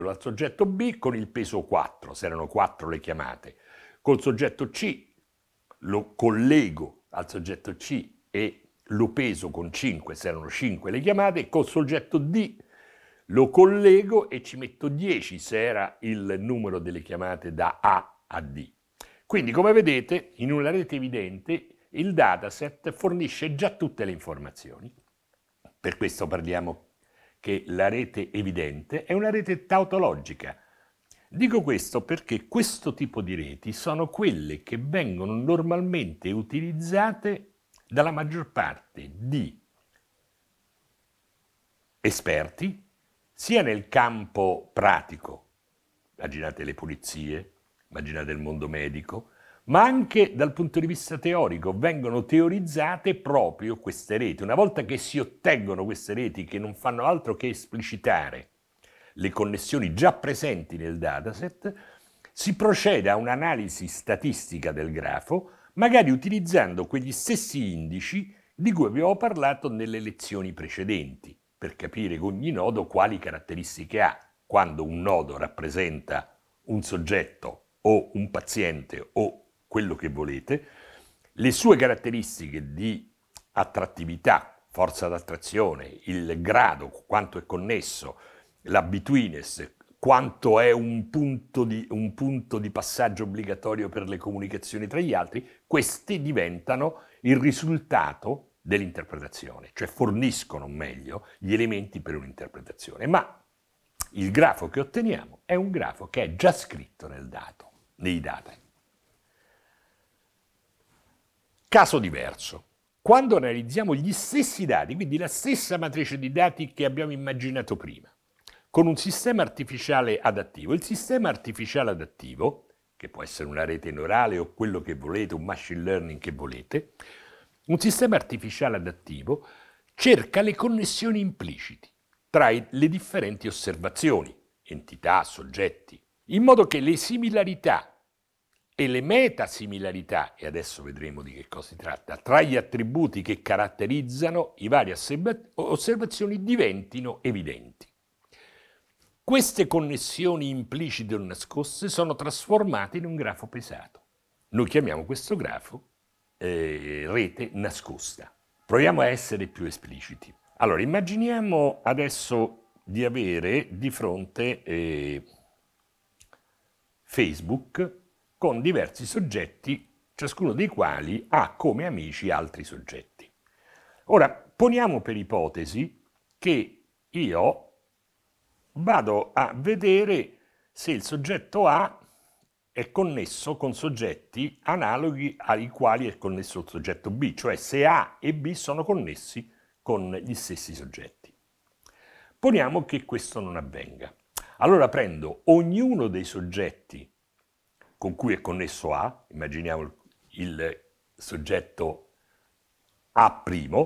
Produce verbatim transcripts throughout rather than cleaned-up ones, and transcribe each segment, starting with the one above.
al soggetto B con il peso quattro, se erano quattro le chiamate. Col soggetto C lo collego al soggetto C e lo peso con cinque, se erano cinque le chiamate. Col soggetto D lo collego e ci metto dieci, se era il numero delle chiamate da A a D. Quindi, come vedete, in una rete evidente il dataset fornisce già tutte le informazioni. Per questo parliamo che la rete evidente è una rete tautologica. Dico questo perché questo tipo di reti sono quelle che vengono normalmente utilizzate dalla maggior parte di esperti, sia nel campo pratico, immaginate le pulizie, immaginate il mondo medico, ma anche dal punto di vista teorico. Vengono teorizzate proprio queste reti. Una volta che si ottengono queste reti, che non fanno altro che esplicitare le connessioni già presenti nel dataset, si procede a un'analisi statistica del grafo, magari utilizzando quegli stessi indici di cui abbiamo parlato nelle lezioni precedenti, per capire con ogni nodo quali caratteristiche ha. Quando un nodo rappresenta un soggetto o un paziente o quello che volete, le sue caratteristiche di attrattività, forza d'attrazione, il grado, quanto è connesso, la betweenness, quanto è un punto, di, un punto di passaggio obbligatorio per le comunicazioni tra gli altri, questi diventano il risultato dell'interpretazione, cioè forniscono meglio gli elementi per un'interpretazione. Ma il grafo che otteniamo è un grafo che è già scritto nel dato, nei dati. Caso diverso. Quando analizziamo gli stessi dati, quindi la stessa matrice di dati che abbiamo immaginato prima, con un sistema artificiale adattivo, il sistema artificiale adattivo, che può essere una rete neurale o quello che volete, un machine learning che volete, un sistema artificiale adattivo cerca le connessioni impliciti tra le differenti osservazioni, entità, soggetti, in modo che le similarità e le metasimilarità, e adesso vedremo di che cosa si tratta, tra gli attributi che caratterizzano i vari osservazioni diventino evidenti. Queste connessioni implicite o nascoste sono trasformate in un grafo pesato. Noi chiamiamo questo grafo eh, rete nascosta. Proviamo a essere più espliciti. Allora, immaginiamo adesso di avere di fronte eh, Facebook con diversi soggetti, ciascuno dei quali ha come amici altri soggetti. Ora, poniamo per ipotesi che io vado a vedere se il soggetto A è connesso con soggetti analoghi ai quali è connesso il soggetto B, cioè se A e B sono connessi con gli stessi soggetti. Poniamo che questo non avvenga. Allora prendo ognuno dei soggetti con cui è connesso A, immaginiamo il soggetto A',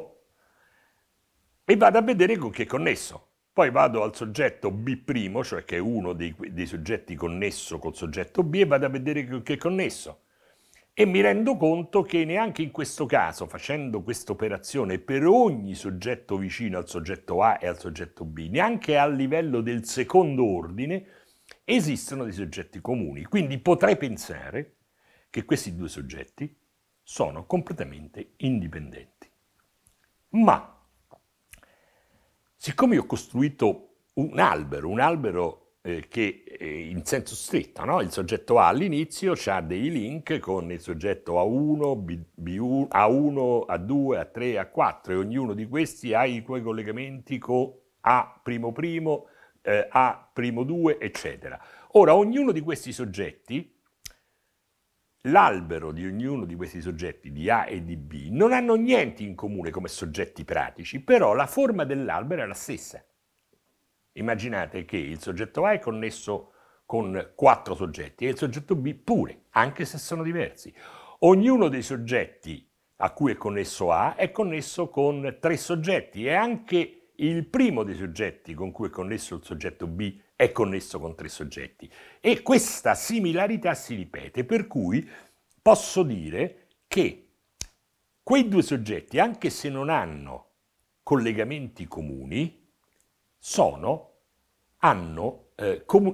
e vado a vedere con chi è connesso. Poi vado al soggetto B', cioè che è uno dei, dei soggetti connesso col soggetto B, e vado a vedere con chi è connesso. E mi rendo conto che neanche in questo caso, facendo questa operazione per ogni soggetto vicino al soggetto A e al soggetto B, neanche a livello del secondo ordine, esistono dei soggetti comuni. Quindi potrei pensare che questi due soggetti sono completamente indipendenti. Ma siccome io ho costruito un albero, un albero eh, che eh, in senso stretto, no? Il soggetto A all'inizio ha dei link con il soggetto A uno, B, B1, A uno, A due, A tre, A quattro, e ognuno di questi ha i suoi collegamenti con A', eh, A' due, eccetera. Ora, ognuno di questi soggetti, l'albero di ognuno di questi soggetti, di A e di B, non hanno niente in comune come soggetti pratici, però la forma dell'albero è la stessa. Immaginate che il soggetto A è connesso con quattro soggetti e il soggetto B pure, anche se sono diversi. Ognuno dei soggetti a cui è connesso A è connesso con tre soggetti, e anche il primo dei soggetti con cui è connesso il soggetto B è connesso con tre soggetti. E questa similarità si ripete, per cui posso dire che quei due soggetti, anche se non hanno collegamenti comuni, sono, hanno eh, comu-